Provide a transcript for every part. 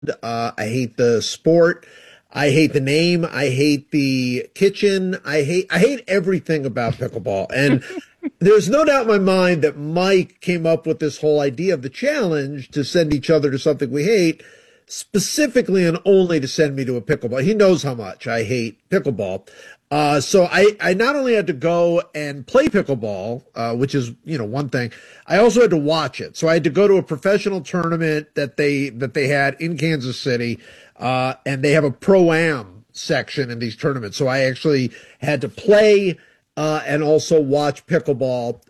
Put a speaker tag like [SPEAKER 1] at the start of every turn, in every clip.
[SPEAKER 1] I hate the sport. I hate the name. I hate the kitchen. I hate everything about pickleball. And there's no doubt in my mind that Mike came up with this whole idea of the challenge to send each other to something we hate, specifically and only to send me to a pickleball. He knows how much I hate pickleball. So I not only had to go and play pickleball, which is, one thing, I also had to watch it. So I had to go to a professional tournament that they had in Kansas City, and they have a pro-am section in these tournaments. So I actually had to play, and also watch pickleball.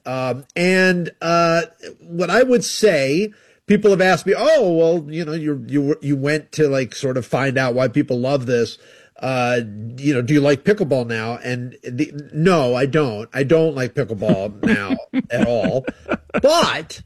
[SPEAKER 1] What I would say, people have asked me, oh, well, you went to like sort of find out why people love this. Do you like pickleball now? And no, I don't. I don't like pickleball now at all. But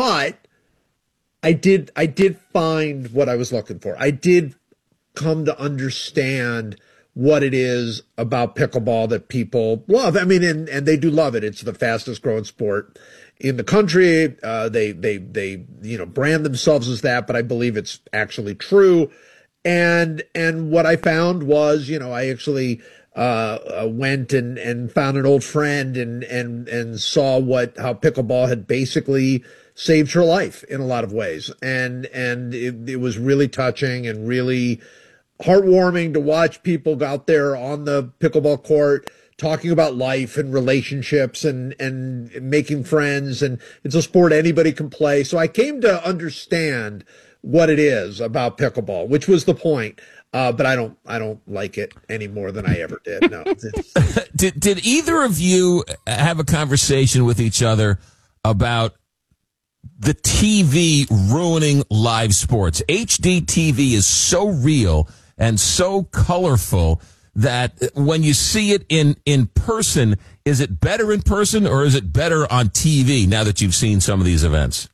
[SPEAKER 1] I did find what I was looking for. I did come to understand what it is about pickleball that people love. I mean, and they do love it. It's the fastest growing sport in the country. They brand themselves as that, but I believe it's actually true. And what I found was, I actually went and found an old friend and saw how pickleball had basically saved her life in a lot of ways. And it was really touching and really heartwarming to watch people go out there on the pickleball court talking about life and relationships and making friends. And it's a sport anybody can play. So I came to understand what it is about pickleball, which was the point. But I don't like it any more than I ever did. No.
[SPEAKER 2] Did either of you have a conversation with each other about the TV ruining live sports? HD TV is so real and so colorful that when you see it in person, is it better in person or is it better on TV now that you've seen some of these events?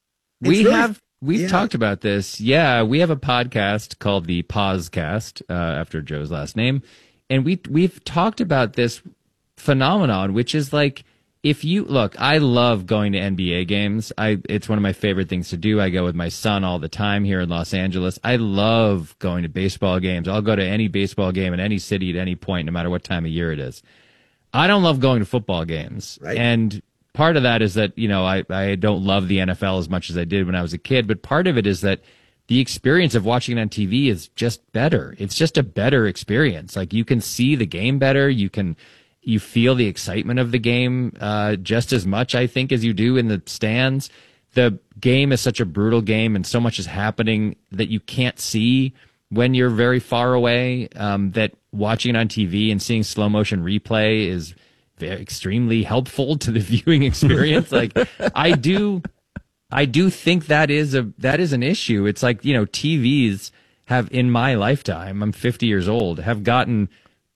[SPEAKER 3] We've talked about this. Yeah, we have a podcast called the Pausecast, after Joe's last name. And we've talked about this phenomenon, which is like, if you look, I love going to NBA games. It's one of my favorite things to do. I go with my son all the time here in Los Angeles. I love going to baseball games. I'll go to any baseball game in any city at any point, no matter what time of year it is. I don't love going to football games. Right. And part of that is that, I don't love the NFL as much as I did when I was a kid, but part of it is that the experience of watching it on TV is just better. It's just a better experience. Like, you can see the game better. You feel the excitement of the game just as much, I think, as you do in the stands. The game is such a brutal game, and so much is happening that you can't see when you're very far away, that watching it on TV and seeing slow motion replay is extremely helpful to the viewing experience. Like, I do think that is an issue. It's like, TVs have, in my lifetime, I'm 50 years old, have gotten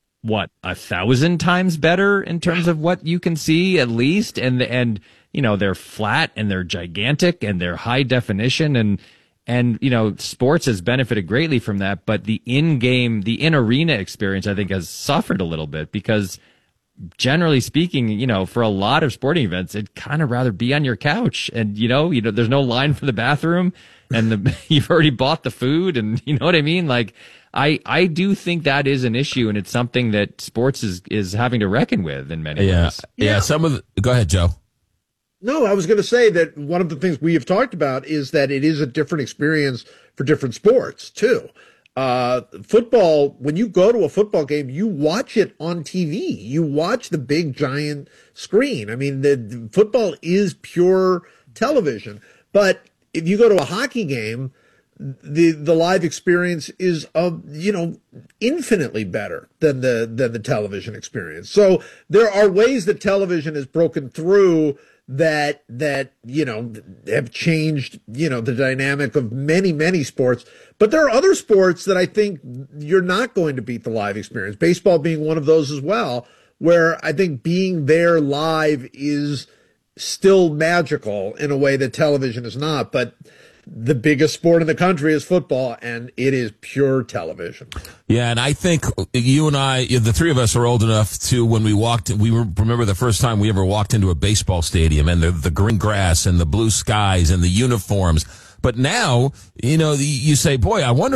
[SPEAKER 3] 1,000 times better in terms of what you can see, at least. And they're flat and they're gigantic and they're high definition and sports has benefited greatly from that. But the in-arena experience, I think, has suffered a little bit because, generally speaking, for a lot of sporting events, it'd kind of rather be on your couch and, there's no line for the bathroom and you've already bought the food and you know what I mean? Like, I do think that is an issue, and it's something that sports is having to reckon with in many ways.
[SPEAKER 2] Yeah. Go ahead, Joe.
[SPEAKER 1] No, I was going to say that one of the things we have talked about is that it is a different experience for different sports too. Football, when you go to a football game, you watch it on TV. You watch the big giant screen. I mean, the football is pure television. But if you go to a hockey game, the live experience is infinitely better than the television experience. So there are ways that television has broken through that have changed the dynamic of many sports. But there are other sports that I think you're not going to beat the live experience. Baseball being one of those as well, where I think being there live is still magical in a way that television is not. But the biggest sport in the country is football, and it is pure television.
[SPEAKER 2] Yeah, and I think you and I, the three of us, are old enough to, when we remember the first time we ever walked into a baseball stadium and the green grass and the blue skies and the uniforms. But now, you say, boy, I wonder